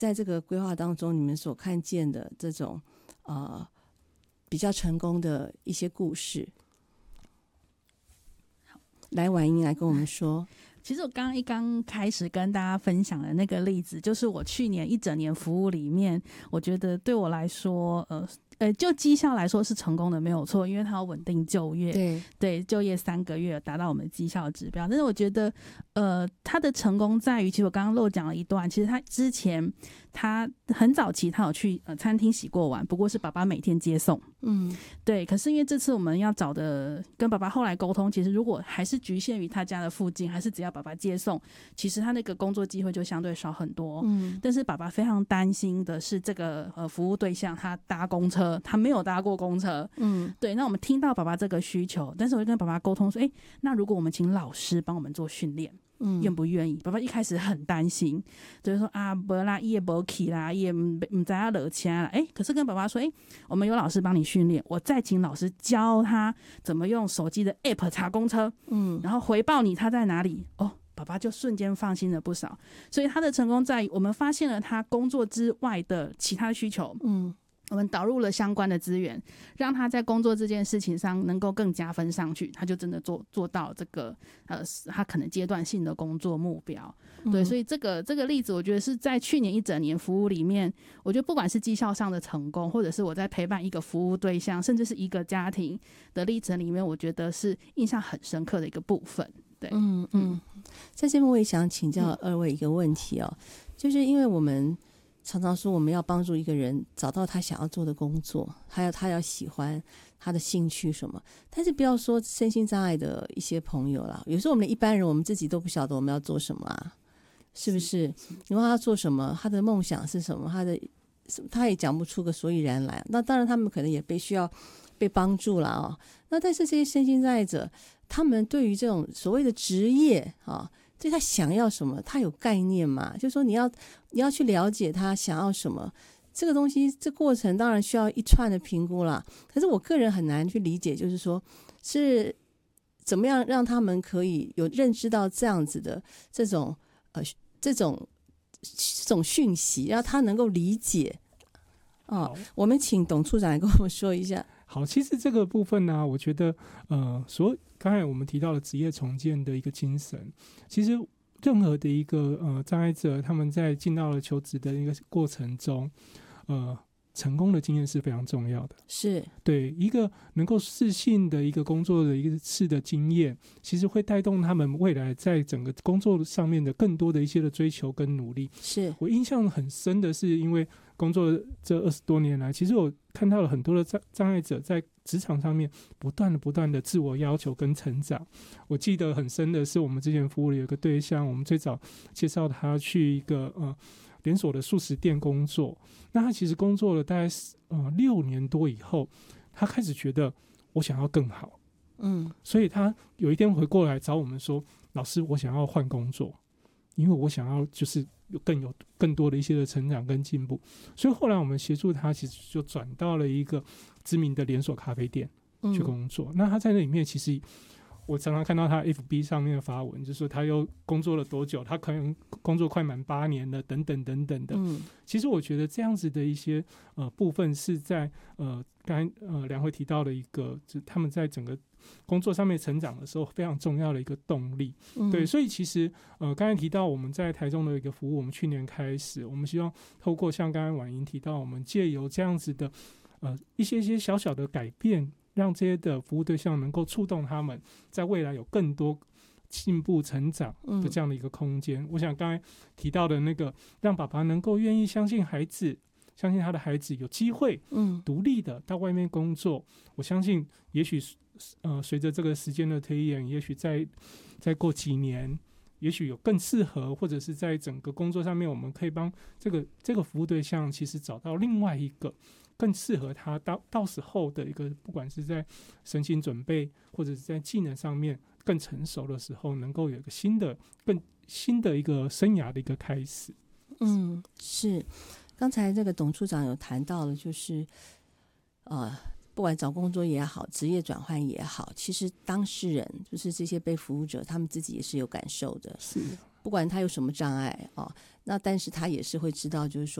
在这个规划当中，你们所看见的这种比较成功的一些故事。来，婉莹来跟我们说。 其实我刚开始跟大家分享的那个例子，就是我去年一整年服务里面，我觉得对我来说，就绩效来说是成功的，没有错，因为它有稳定就业，对，就业3个月达到我们的绩效指标。但是我觉得，它的成功在于，其实我刚刚漏讲了一段，其实他之前他很早期他有去餐厅洗过碗，不过是爸爸每天接送，对。可是因为这次我们要找的跟爸爸后来沟通，其实如果还是局限于他家的附近，还是只要爸爸接送，其实他那个工作机会就相对少很多。但是爸爸非常担心的是这个服务对象他搭公车，他没有搭过公车。对。那我们听到爸爸这个需求，但是我就跟爸爸沟通说，那如果我们请老师帮我们做训练，愿不愿意？爸爸一开始很担心，就是说没啦，也没去啦，也不知道落车啦。可是跟爸爸说，我们有老师帮你训练，我再请老师教他怎么用手机的 app 查公车，然后回报你他在哪里。爸爸就瞬间放心了不少。所以他的成功在于，我们发现了他工作之外的其他需求，我们导入了相关的资源，让他在工作这件事情上能够更加分上去，他就真的做到这个他可能阶段性的工作目标。对。所以这个例子我觉得是在去年一整年服务里面，我觉得不管是绩效上的成功，或者是我在陪伴一个服务对象，甚至是一个家庭的历程里面，我觉得是印象很深刻的一个部分。对。 在这边我也想请教二位一个问题就是因为我们常常说我们要帮助一个人找到他想要做的工作，还有他要喜欢他的兴趣什么，但是不要说身心障碍的一些朋友啦，有时候我们一般人我们自己都不晓得我们要做什么是不是？你问他做什么，他的梦想是什么，他也讲不出个所以然来。那当然他们可能也需要被帮助啦那但是这些身心障碍者，他们对于这种所谓的职业对他想要什么，他有概念吗？就是说你要去了解他想要什么，这个东西这过程当然需要一串的评估啦。可是我个人很难去理解，就是说是怎么样让他们可以有认知到这样子的这种讯息，让他能够理解。我们请董处长来跟我们说一下。 好，其实这个部分呢，我觉得刚才我们提到了职业重建的一个精神，其实任何的一个障碍者，他们在进到了求职的一个过程中，成功的经验是非常重要的。 是对一个能够适性的一个工作的一次的经验，其实会带动他们未来在整个工作上面的更多的一些的追求跟努力。 是我印象很深的是，因为工作这20多年来，其实我看到了很多的障碍者在职场上面不断的自我要求跟成长。我记得很深的是，我们之前服务的有个对象，我们最早介绍他去一个连锁的素食店工作。那他其实工作了大概6年多以后，他开始觉得我想要更好，所以他有一天回过来找我们说，老师，我想要换工作，因为我想要就是有更多的一些的成长跟进步。所以后来我们协助他，其实就转到了一个知名的连锁咖啡店去工作。那他在那里面，其实我常常看到他 FB 上面的发文，就是说他又工作了多久，他可能工作快满8年了，等等等等的。其实我觉得这样子的一些部分是在刚才两位提到的一个，就是他们在整个工作上面成长的时候非常重要的一个动力。对，所以其实刚才提到我们在台中的一个服务，我们去年开始，我们希望透过像刚才婉莹提到，我们借由这样子的一些小小的改变，让这些的服务对象能够触动他们在未来有更多进步成长的这样的一个空间。我想刚才提到的那个，让爸爸能够愿意相信孩子，相信他的孩子有机会独立的到外面工作。我相信也许随着这个时间的推演，也许再过几年，也许有更适合，或者是在整个工作上面，我们可以帮这个服务对象其实找到另外一个更适合他到时候的一个，不管是在身心准备或者是在技能上面更成熟的时候，能够有一个更新的一个生涯的一个开始。 是。刚才这个董处长有谈到了，就是不管找工作也好，职业转换也好，其实当事人就是这些被服务者，他们自己也是有感受的。 是。 不管他有什么障碍那但是他也是会知道，就是说